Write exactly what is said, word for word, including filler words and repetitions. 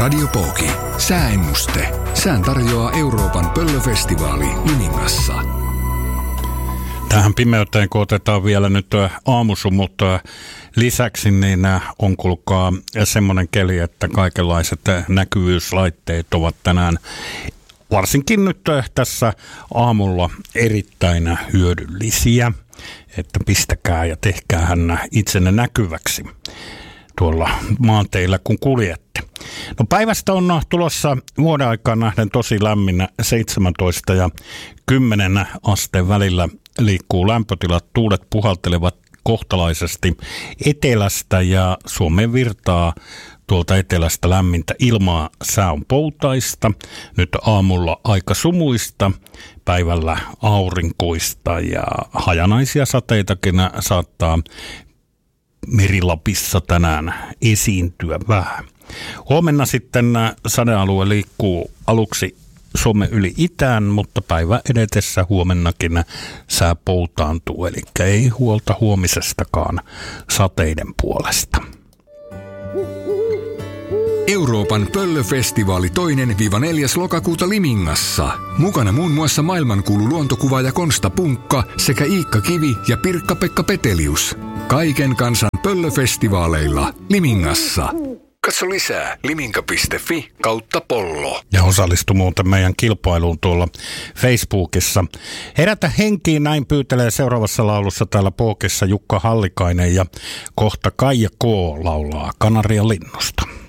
Radio Pooki. Sääennuste. Sään tarjoaa Euroopan pöllöfestivaali Limingassa. Tähän pimeyteen, kun otetaan vielä nyt aamusumut lisäksi, niin on kuulkaa semmoinen keli, että kaikenlaiset näkyvyyslaitteet ovat tänään varsinkin nyt tässä aamulla erittäin hyödyllisiä, että pistäkää ja tehkäähän itsenne näkyväksi tuolla maanteillä, kun kuljette. No päivästä on tulossa vuoden aikaan nähden tosi lämmin, seitsemäntoista ja kymmenen asteen välillä liikkuu lämpötilat, tuulet puhaltelevat kohtalaisesti etelästä ja Suomeen virtaa tuolta etelästä lämmintä ilmaa, sää on poutaista, nyt aamulla aika sumuista, päivällä aurinkoista ja hajanaisia sateitakin saattaa Merilapissa tänään esiintyä vähän. Huomenna sitten sadealue liikkuu aluksi Suomen yli itään, mutta päivä edetessä huomennakin sää poutaantuu, eli ei huolta huomisestakaan sateiden puolesta. Euroopan pöllöfestivaali toinen neljäs lokakuuta Limingassa. Mukana muun muassa maailmankuulu luontokuvaaja Konsta Punkka sekä Iikka Kivi ja Pirkka-Pekka Petelius. Kaiken kansan pöllöfestivaaleilla Limingassa. Katso lisää liminka piste fi kautta pollo. Ja osallistu muuten meidän kilpailuun tuolla Facebookissa. Herätä henkiin, näin pyytelee seuraavassa laulussa täällä Pookissa Jukka Hallikainen ja kohta Kaija K. laulaa Kanarian linnusta.